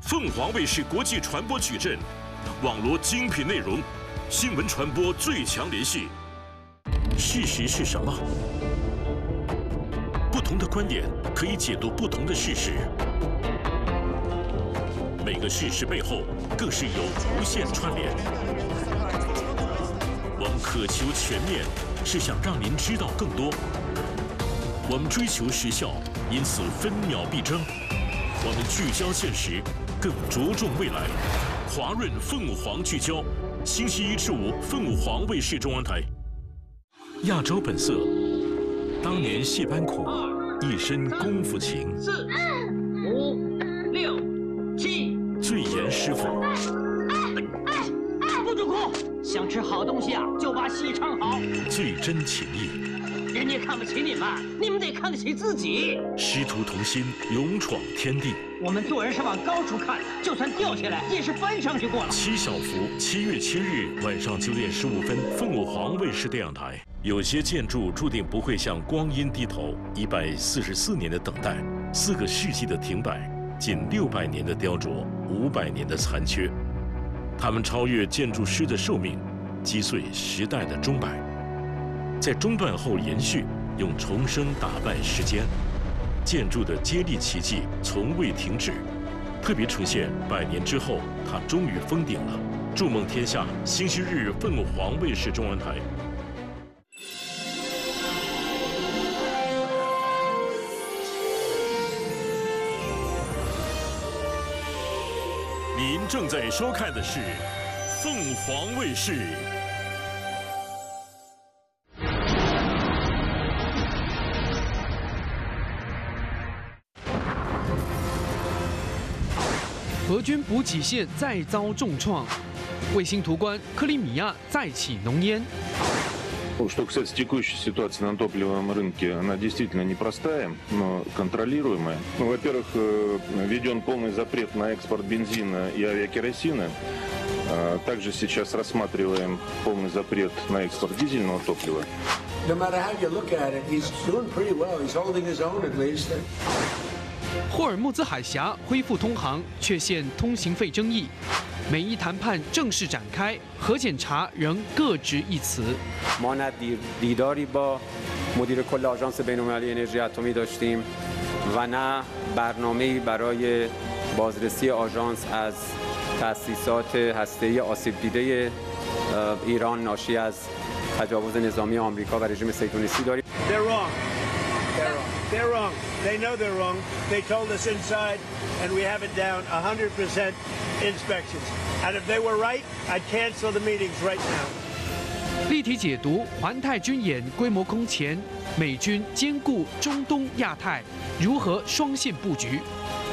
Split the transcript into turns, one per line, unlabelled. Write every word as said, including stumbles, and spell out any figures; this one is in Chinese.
凤凰卫视国际传播矩阵，网罗精品内容，新闻传播最强联系。事实是什么？不同的观点可以解读不同的事实。每个事实背后更是有无限串联。我们渴求全面，是想让您知道更多。我们追求时效，因此分秒必争。我们聚焦现实，更着重未来。华润凤凰聚焦，星期一至五凤凰卫视中央台。亚洲本色，当年戏班苦，一身功夫情。
四、五、六、七。
最严师傅。
不准哭！想吃好东西啊，就把戏唱好。
最真情义。
人家看不起你们，你们得看得起自己。
师徒同心，勇闯天地。
我们做人是往高处看，就算掉下来也是翻上去过了。
七小福，七月七日晚上九点十五分，凤凰卫视电影台。有些建筑注定不会向光阴低头，一百四十四年的等待，四个世纪的停摆，近六百年的雕琢，五百年的残缺。他们超越建筑师的寿命，击碎时代的钟摆。在中断后延续，用重生打败时间，建筑的接力奇迹从未停止。特别呈现百年之后，它终于封顶了。筑梦天下，星期日凤凰卫视中央台。您正在收看的是凤凰卫视。
俄军补给线再遭重创，卫星图关克里米亚再起浓烟。
Что касается текущей ситуации на топливном рынке, она действительно непростая, но контролируемая. Ну, во-первых, введен полный запрет на экспорт бензина и авиакеросина. Также сейчас рассматриваем полный запрет на экспорт дизельного топлива.
No matter how you look at it, he's doing pretty well. He's holding his own at least.
霍尔木兹海峡恢复通航，却现通行费争议。美伊谈判正式展开，核检查仍各执一词。
ما نه دیداری با مدیر کل آژانس بین‌المللی انرژی اتمی داشتیم و نه برنامه‌ای برای بازرسی آژانس از تأسیسات هسته‌ای آسیب دیده ایران ناشی از تجاوز نظامی آمریکا و رژیم صهیونیستی داریم.
They're wrong. They're wrong. They're wrong. They know they're wrong. They told us inside, and we have it down one hundred percent inspections. And if they were right, I'd cancel the meetings right now.
立体解读环太军演规模空前，美军兼顾中东亚太，如何双线布局？